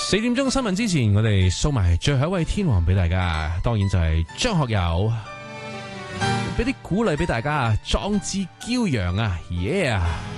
4點鐘新聞之前，我哋送埋最後一位天王俾大家，當然就係張學友，俾啲鼓勵俾大家，壯志驕陽啊 ，yeah！